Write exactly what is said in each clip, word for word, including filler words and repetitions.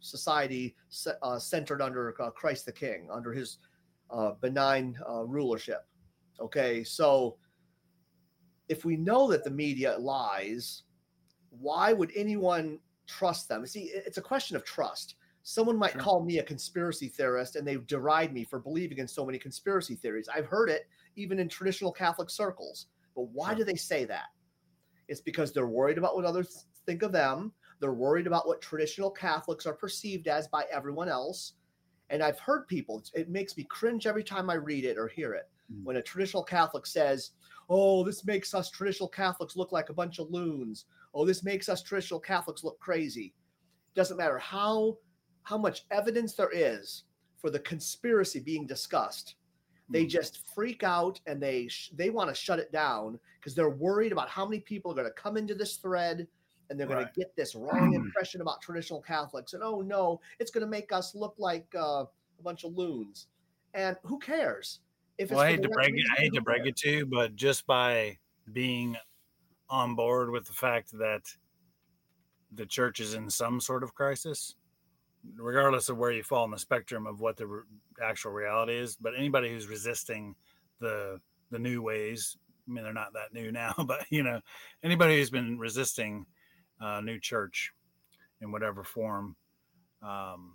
society uh, centered under uh, Christ the King, under his uh, benign uh, rulership. Okay, so if we know that the media lies, why would anyone trust them? See, it's a question of trust. Someone might Sure. call me a conspiracy theorist and they deride me for believing in so many conspiracy theories. I've heard it even in traditional Catholic circles. But why Sure. do they say that? It's because they're worried about what others think of them. They're worried about what traditional Catholics are perceived as by everyone else. And I've heard people, it makes me cringe every time I read it or hear it. Mm. When a traditional Catholic says, oh, this makes us traditional Catholics look like a bunch of loons. Oh, this makes us traditional Catholics look crazy. It doesn't matter how, how much evidence there is for the conspiracy being discussed. They just freak out and they sh- they want to shut it down because they're worried about how many people are going to come into this thread and they're going right. to get this wrong impression about traditional Catholics. And, oh, no, it's going to make us look like uh, a bunch of loons. And who cares? If well, I hate, to break, reason, it, I hate to break it to you, but just by being on board with the fact that the church is in some sort of crisis, regardless of where you fall on the spectrum of what the re- actual reality is, but anybody who's resisting the the new ways, I mean, they're not that new now, but, you know, anybody who's been resisting uh, new church in whatever form um,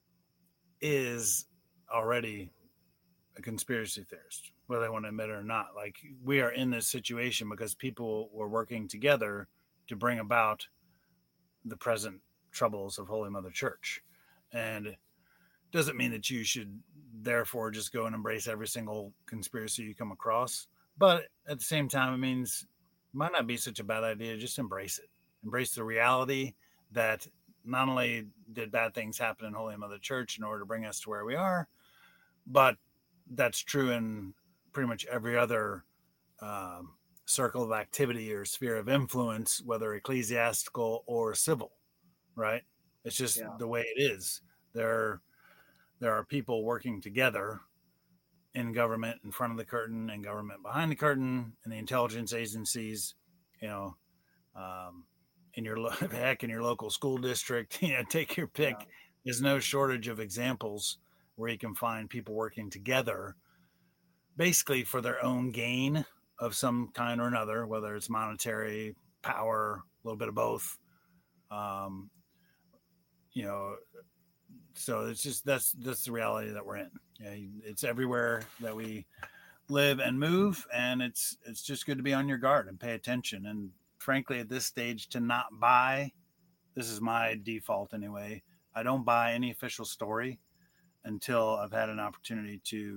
is already a conspiracy theorist, whether they want to admit it or not. Like, we are in this situation because people were working together to bring about the present troubles of Holy Mother Church. And it doesn't mean that you should therefore just go and embrace every single conspiracy you come across. But at the same time, it means it might not be such a bad idea. Just embrace it. Embrace the reality that not only did bad things happen in Holy Mother Church in order to bring us to where we are, but that's true in pretty much every other um, circle of activity or sphere of influence, whether ecclesiastical or civil, right? It's just yeah. the way it is. There, there are people working together in government in front of the curtain and government behind the curtain and the intelligence agencies, you know, um, in your, heck, in your local school district, you know, take your pick. Yeah. There's no shortage of examples where you can find people working together basically for their own gain of some kind or another, whether it's monetary, power, a little bit of both. Um, you know, so it's just, that's, that's the reality that we're in. Yeah, it's everywhere that we live and move. And it's, it's just good to be on your guard and pay attention. And frankly, at this stage, to not buy, this is my default anyway. I don't buy any official story until I've had an opportunity to